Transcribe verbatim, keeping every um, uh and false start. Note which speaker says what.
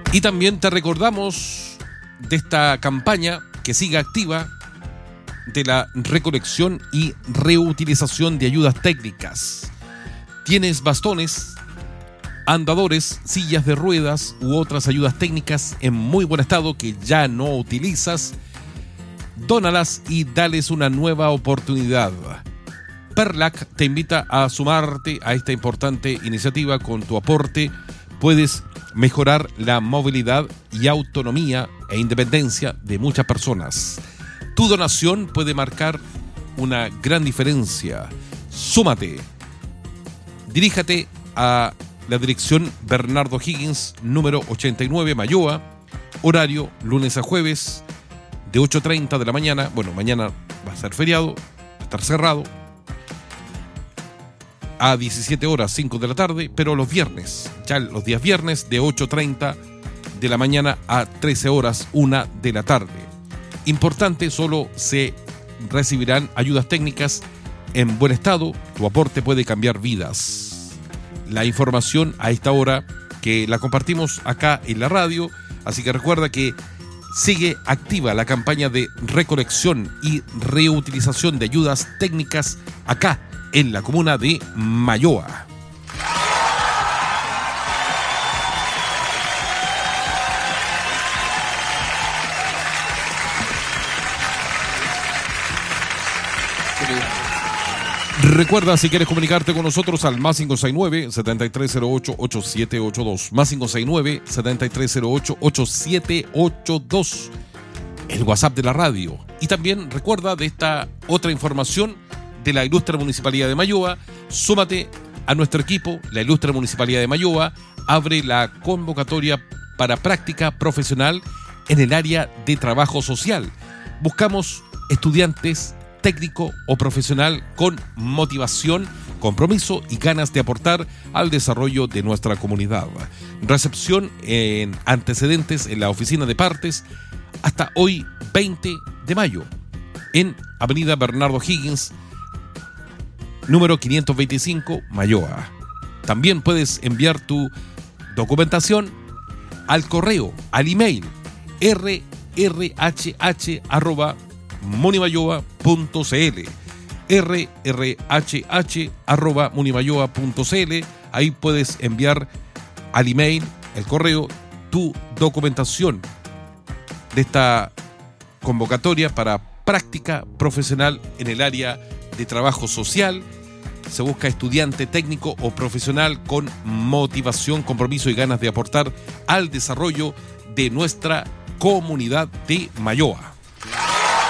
Speaker 1: Y también te recordamos de esta campaña que sigue activa de la recolección y reutilización de ayudas técnicas. ¿Tienes bastones, andadores, sillas de ruedas u otras ayudas técnicas en muy buen estado que ya no utilizas? Dónalas y dales una nueva oportunidad. Perlac te invita a sumarte a esta importante iniciativa. Con tu aporte puedes mejorar la movilidad y autonomía e independencia de muchas personas. Tu donación puede marcar una gran diferencia. Súmate. Diríjate a la dirección Bernardo Higgins, número ochenta y nueve, Mayoa, horario lunes a jueves, de ocho treinta de la mañana. Bueno, mañana va a ser feriado, va a estar cerrado, a diecisiete horas, cinco de la tarde, pero los viernes, ya los días viernes, de ocho treinta de la mañana a trece horas, una de la tarde. Importante, solo se recibirán ayudas técnicas en buen estado. Tu aporte puede cambiar vidas. La información a esta hora que la compartimos acá en la radio, así que recuerda que sigue activa la campaña de recolección y reutilización de ayudas técnicas acá en la comuna de Mayoa. Recuerda, si quieres comunicarte con nosotros, al más cinco seis nueve, siete tres cero ocho, ocho siete ocho dos, más cinco seis nueve, siete tres cero ocho, ocho siete ocho dos, el WhatsApp de la radio. Y también recuerda de esta otra información de la Ilustre Municipalidad de Mayoa. Súmate a nuestro equipo. La Ilustre Municipalidad de Mayoa abre la convocatoria para práctica profesional en el área de trabajo social. Buscamos estudiantes técnico o profesional con motivación, compromiso y ganas de aportar al desarrollo de nuestra comunidad. Recepción en antecedentes en la oficina de partes hasta hoy veinte de mayo en Avenida Bernardo Higgins, número quinientos veinticinco, Mayoa. También puedes enviar tu documentación al correo, al email r r h h arroba munimayoa punto c l, r r h h arroba munimayoa punto c l. Ahí puedes enviar al email, el correo, tu documentación de esta convocatoria para práctica profesional en el área de trabajo social. Se busca estudiante técnico o profesional con motivación, compromiso y ganas de aportar al desarrollo de nuestra comunidad de Mayoa.